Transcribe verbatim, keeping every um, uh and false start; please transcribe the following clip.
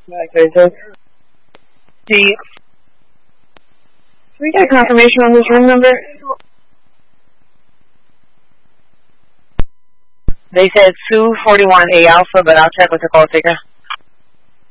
Okay, so the, can we get a confirmation on this room number? They said Sue forty-one A Alpha, but I'll check with the call taker.